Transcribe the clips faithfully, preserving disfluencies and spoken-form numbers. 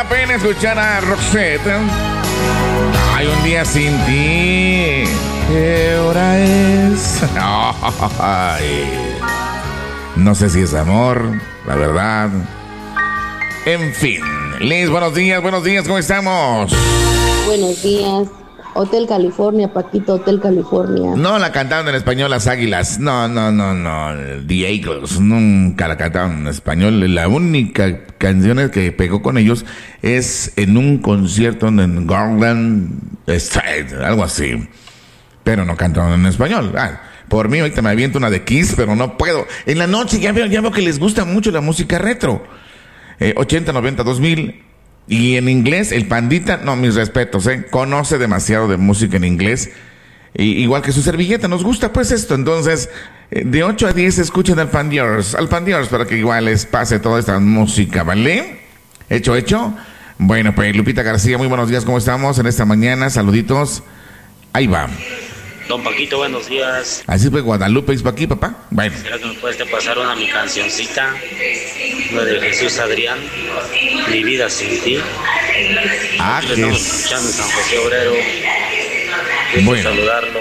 la pena escuchar a Roxette. Hay un día sin ti. ¿Qué hora es? Ay. No sé si es amor, la verdad. En fin. Liz, buenos días, buenos días, ¿cómo estamos? Buenos días. Hotel California, Paquito, Hotel California. No la cantaron en español las Águilas. No, no, no, no. The Eagles. Nunca la cantaron en español. La única canción que pegó con ellos es en un concierto en Garland State, algo así. Pero no cantaron en español. Ah, por mí ahorita me aviento una de Kiss, pero no puedo. En la noche ya veo, ya veo que les gusta mucho la música retro. Eh, ochenta, noventa, dos mil. Y en inglés, el Pandita, no, mis respetos, ¿eh? Conoce demasiado de música en inglés. Y, igual que su servilleta, nos gusta pues esto. Entonces, eh, de ocho a diez escuchen al Pandiers, al Pandiers para que igual les pase toda esta música, ¿vale? ¿Hecho, hecho? Bueno, pues Lupita García, muy buenos días, ¿cómo estamos en esta mañana? Saluditos. Ahí va. Don Paquito, buenos días. Así fue Guadalupe, ¿es aquí, papá? Bueno. ¿Será que me puedes pasar una mi cancioncita? Una de Jesús Adrián, Mi vida sin ti. Ah, Aquí que estamos es... escuchando en San José Obrero. Quiero Bueno. saludarlo.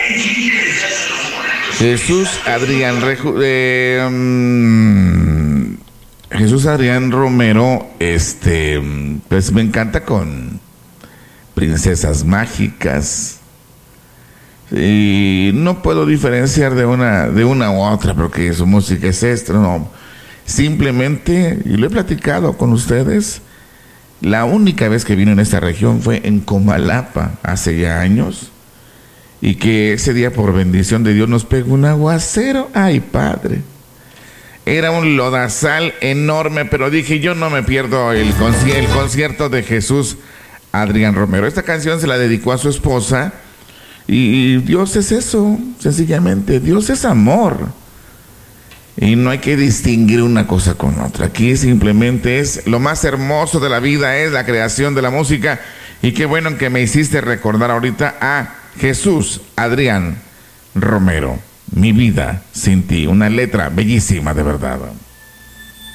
Jesús Adrián Reju, eh, um, Jesús Adrián Romero, este, pues me encanta con Princesas Mágicas. Y no puedo diferenciar de una de una u otra porque su música es esta, no. Simplemente, y lo he platicado con ustedes, la única vez que vino en esta región fue en Comalapa, hace ya años, y que ese día por bendición de Dios nos pegó un aguacero. Ay, padre. Era un lodazal enorme, pero dije, yo no me pierdo el, conci- el concierto de Jesús Adrián Romero. Esta canción se la dedicó a su esposa. Y Dios es eso, sencillamente, Dios es amor. Y no hay que distinguir una cosa con otra. Aquí simplemente es lo más hermoso de la vida, es la creación de la música. Y qué bueno que me hiciste recordar ahorita a Jesús Adrián Romero. Mi vida sin ti, una letra bellísima de verdad.